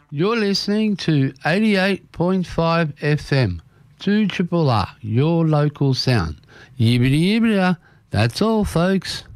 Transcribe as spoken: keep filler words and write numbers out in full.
You're listening to eighty-eight point five F M, two R R R, your local sound. Yibbity yibbity, that's all, folks.